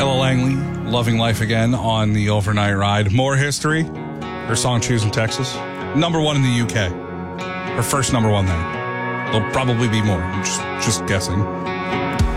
Ella Langley, Loving Life Again on the Overnight Ride. More history. Her song Choosing Texas. Number one in the UK. Her first number one there. There'll probably be more. I'm just guessing.